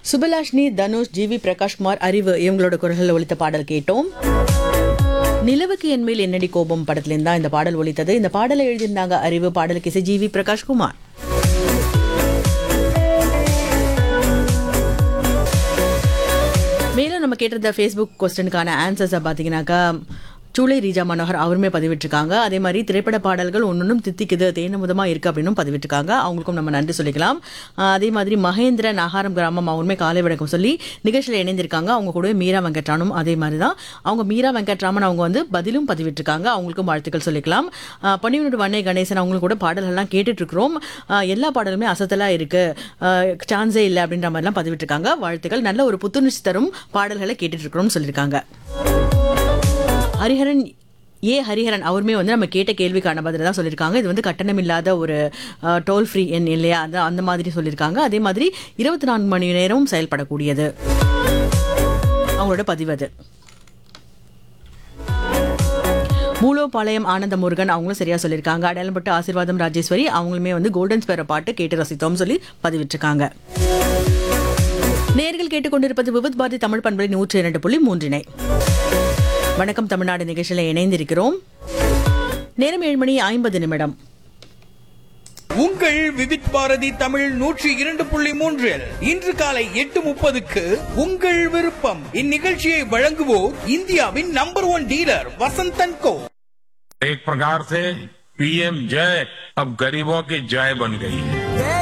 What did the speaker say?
சுபலாஷ்னி, Dhanush, GV Prakash Kumar, அறிவு இவங்களோட குரல்கள் ஒலித்த பாடல் கேட்டோம். நிலவுக்கு என்மேல் என்னடி கோபம் படத்திலிருந்து தான் இந்த பாடல் ஒலித்தது. இந்த பாடலை எழுதியிருந்தாங்க அறிவு, பாடலுக்கு இசை ஜிவி பிரகாஷ்குமார். மேலும் நம்ம கேட்டிருந்த ஃபேஸ்புக் கொஸ்டினுக்கான ஆன்சர்ஸை பார்த்தீங்கன்னாக்கா சூளை ரீஜா மனோகர் அவருமே பதிவிட்டிருக்காங்க. அதே மாதிரி திரைப்பட பாடல்கள் ஒன்னொன்னும் தித்திக்குது, தேனமுதமாக இருக்குது அப்படின்னு பதிவிட்டிருக்காங்க. அவங்களுக்கும் நம்ம நன்றி சொல்லிக்கலாம். அதே மாதிரி மகேந்திர நாகாரம் கிராமம் அவருமே காலை வணக்கம் சொல்லி நிகழ்ச்சியில் இணைந்திருக்காங்க. அவங்க கூட மீரா வெங்கட்ராமனும் அதே மாதிரி தான். அவங்க மீரா வெங்கட்ராமன் அவங்க வந்து பதிலும் பதிவிட்டிருக்காங்க. அவங்களுக்கும் வாழ்த்துக்கள் சொல்லிக்கலாம். பணிவனோட வண்ணை கணேசன் அவங்களுக்கு கூட பாடல்கள்லாம் கேட்டுட்டு இருக்கிறோம். எல்லா பாடலுமே அசத்தலாக இருக்கு, சான்ஸே இல்லை அப்படின்ற மாதிரிலாம் பதிவிட்டிருக்காங்க. வாழ்த்துக்கள். நல்ல ஒரு புத்துணர்ச்சி தரும் பாடல்களை கேட்டுட்டு இருக்கிறோம்னு சொல்லியிருக்காங்க. ஹரிஹரன் அவருமே வந்து நம்ம கேட்ட கேள்விக்கான பதில் தான் சொல்லியிருக்காங்க. இது வந்து கட்டணம் இல்லாத ஒரு டோல் ஃப்ரீ எண் இல்லையா, அந்த மாதிரி சொல்லியிருக்காங்க. அதே மாதிரி 24 மணி நேரமும் செயல்படக்கூடியது அவங்களோட பதிவு. அது மூலோபாளையம் ஆனந்த முருகன் அவங்களும் சரியா சொல்லியிருக்காங்க. அடையாளப்பட்ட ஆசீர்வாதம் ராஜேஸ்வரி அவங்களுமே வந்து கோல்டன் ஸ்பேர பாட்டு கேட்டு ரசித்தோம் சொல்லி பதிவிட்டிருக்காங்க. நேர்கள் கேட்டுக்கொண்டிருப்பது விவித் பாரதி தமிழ் பண்பலை 102.3. வணக்கம் தமிழ்நாடு நிகழ்ச்சியில் இணைந்திருக்கிறோம். நேரம் 7:50. உங்கள் விவித் பாரதி தமிழ் 102.3 இன்று காலை 8:30க்கு உங்கள் விருப்பம். இந்நிகழ்ச்சியை வழங்குவோர் இந்தியாவின் நம்பர் 1 டீலர் வசந்தன் கோ. एक प्रकार से पीएम जय अब गरीबों की जय बन गई है.